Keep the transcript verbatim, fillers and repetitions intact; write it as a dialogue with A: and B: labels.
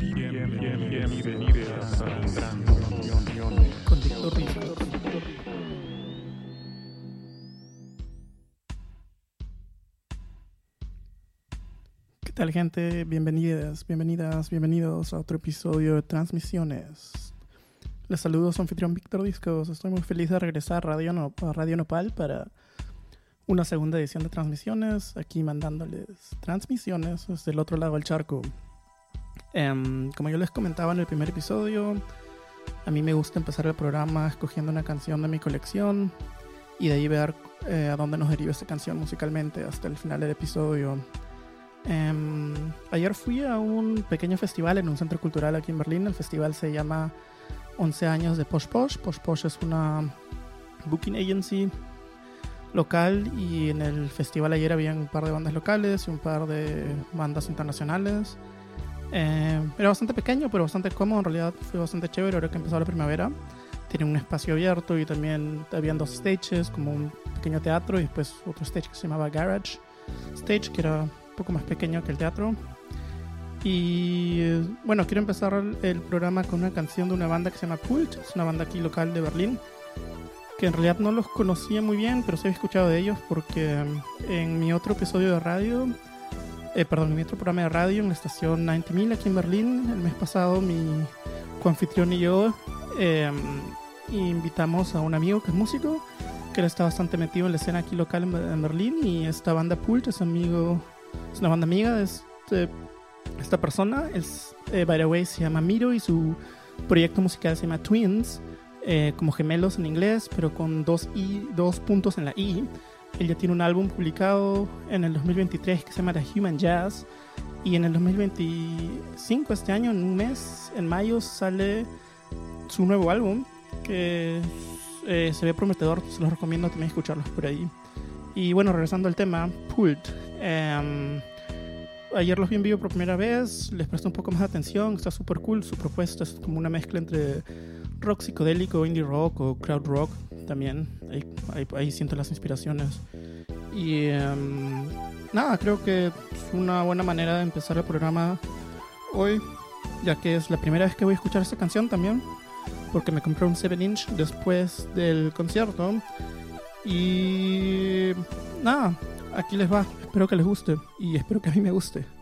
A: Bienvenidos a Transmisiones
B: con Víctor Rizzo. ¿Qué tal, gente? Bienvenidas, bienvenidas, bienvenidos a otro episodio de Transmisiones. Les saludo a su anfitrión Víctor Discos. Estoy muy feliz de regresar a Radio, no- a Radio Nopal para una segunda edición de Transmisiones, aquí mandándoles transmisiones desde el otro lado del charco. Um, como yo les comentaba en el primer episodio, a mí me gusta empezar el programa escogiendo una canción de mi colección y de ahí ver eh, a dónde nos deriva esta canción musicalmente hasta el final del episodio. Um, ayer fui a un pequeño festival en un centro cultural aquí en Berlín. El festival se llama once años de Posh Posh. Posh Posh es una booking agency local y en el festival ayer había un par de bandas locales y un par de bandas internacionales. Eh, era bastante pequeño pero bastante cómodo, en realidad fue bastante chévere. Ahora que empezó la primavera tiene un espacio abierto y también habían dos stages, como un pequeño teatro y después otro stage que se llamaba Garage Stage, que era un poco más pequeño que el teatro. Y eh, bueno, quiero empezar el, el programa con una canción de una banda que se llama Pult. Es una banda aquí local de Berlín, que en realidad no los conocía muy bien, pero sí había escuchado de ellos porque en mi otro episodio de radio, eh, perdón, en mi otro programa de radio en la estación noventa mil aquí en Berlín, el mes pasado mi coanfitrión y yo eh, invitamos a un amigo que es músico, que él está bastante metido en la escena aquí local en, en Berlín, y esta banda Pult es amigo, es una banda amiga de este, esta persona. Es, eh, by the way, se llama Miro y su proyecto musical se llama Twins. Eh, como gemelos en inglés, pero con dos, i, dos puntos en la I. Él ya tiene un álbum publicado en el dos mil veintitrés que se llama The Human Jazz, y en el dos mil veinticinco, este año, en un mes, en mayo, sale su nuevo álbum que eh, se ve prometedor. Se los recomiendo también escucharlos por ahí. Y bueno, regresando al tema, Pult. Um, ayer los vi en vivo por primera vez, les presté un poco más de atención. Está súper cool. Su propuesta es como una mezcla entre rock psicodélico, indie rock o crowd rock también. Ahí, ahí, ahí siento las inspiraciones. Y um, nada, creo que es una buena manera de empezar el programa hoy, ya que es la primera vez que voy a escuchar esta canción también, porque me compré un siete inch después del concierto. Y nada, aquí les va. Espero que les guste y espero que a mí me guste.